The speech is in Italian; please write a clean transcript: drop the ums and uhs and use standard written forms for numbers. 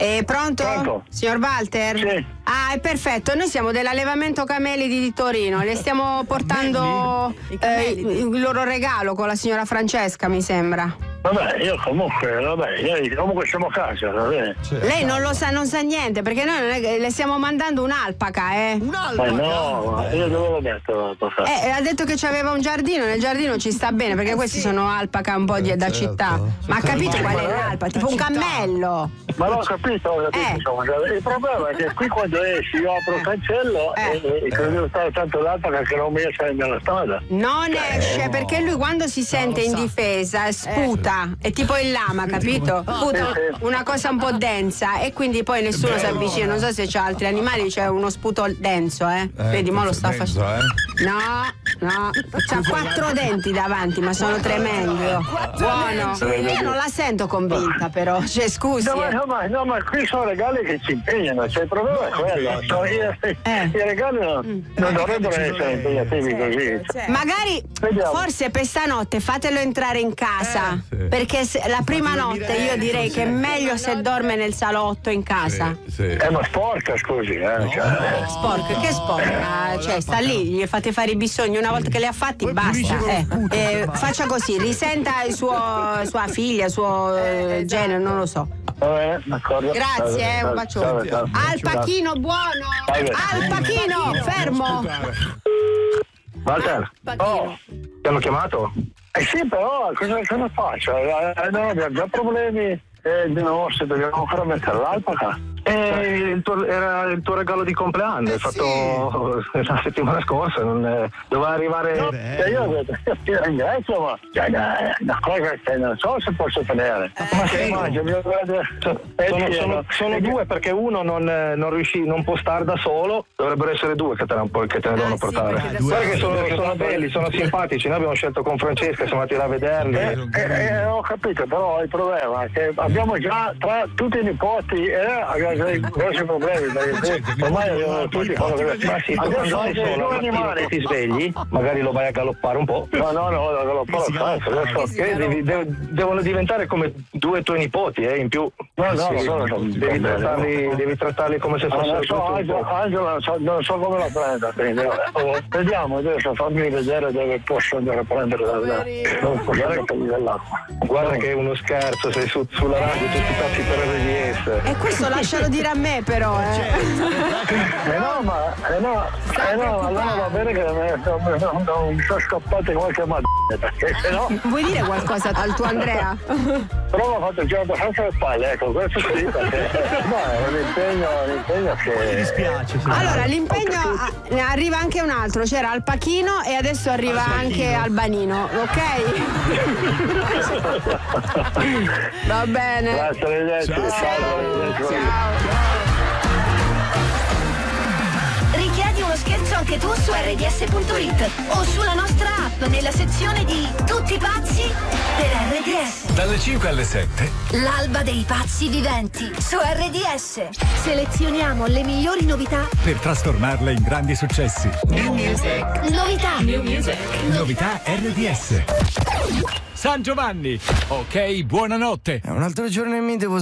Pronto? Pronto? Signor Walter? Sì. Ah, è perfetto. Noi siamo dell'allevamento cameli di Torino. Le stiamo portando il loro regalo con la signora Francesca, mi sembra. Vabbè, io comunque siamo a casa, va bene? Lei non lo sa, non sa niente, perché noi non è che le stiamo mandando un'alpaca, Un'alpaca? No, io dove l'ho detto? ha detto che c'aveva un giardino, nel giardino ci sta bene, perché questi sono alpaca un po' da città. Ma ha capito qual è l'alpaca? Tipo un cammello. Ma l'ho capito, insomma. Il problema è che qui quando esci io apro il cancello e devo stare tanto l'alpaca che non mi esce nella strada. Non esce perché lui quando si sente in difesa sputa, è tipo il lama, capito? Sputa una cosa un po' densa e quindi poi nessuno si avvicina. Non so se c'è altri animali, c'è uno sputo denso, vedi, mo lo sta facendo. No, c'ha 4 denti davanti, ma sono tremendi. Buono. Io non la sento convinta, però. Cioè, scusi. No, ma qui sono regali che ci impegnano, cioè il problema è quello. I regali non dovrebbero essere impegnativi così. Magari forse per stanotte fatelo entrare in casa, perché la prima notte io direi che è meglio se dorme nel salotto in casa. Ma sporca, scusi. Sporca, che sporca? Cioè sta lì, gli fate fare i bisogni, una volta che li ha fatti basta. Faccia così, risenta sua figlia, suo genere, non lo so. D'accordo. Grazie, un bacione. Alpachino buono! Alpachino, fermo! Walter, ti hanno chiamato? Sì, però cosa faccio? No, abbiamo già problemi. No, se dobbiamo ancora mettere l'alpaca. Era il tuo regalo di compleanno, hai fatto la settimana scorsa, doveva arrivare. Io ho detto, ti ringrazio, ma una cosa che non so se posso tenere. Sono due, perché uno non può stare da solo, dovrebbero essere due che te ne devono portare. Perché sono belli, sono simpatici, noi abbiamo scelto con Francesca, siamo andati là a vederli. Ho capito, però il problema è che abbiamo già tra tutti i nipoti grossi problemi, perché ormai abbiamo tutti quando hai solo animali ti svegli, magari lo vai a galoppare un po'. No, lo galoppare devono diventare come 2 tuoi nipoti, in più. Devi trattarli come se fossero Angela, non so come la prenda, quindi vediamo adesso, fammi vedere dove posso andare a prendere dell'acqua. Guarda che è uno scherzo, sei sulla radio tutti pazzi per RDS. E questo lascialo dire a me però, allora va bene che non mi sono scappate qualche perché sennò. Vuoi dire qualcosa al tuo Andrea? Però mi ha fatto già abbastanza le palle, questo sì, perché è un impegno che. Mi dispiace. Allora, l'impegno arriva anche un altro, c'era Alpachino e adesso arriva anche Albanino, ok? Va bene. Grazie, arrivederci. Ciao. Richiedi uno scherzo anche tu su rds.it o sulla nostra app nella sezione di Tutti pazzi per RDS. Dalle 5 alle 7. L'alba dei pazzi viventi su RDS. Selezioniamo le migliori novità Per trasformarle in grandi successi. New music. Novità. New music. Novità RDS. San Giovanni. Ok, buonanotte. È un altro giorno e mi devo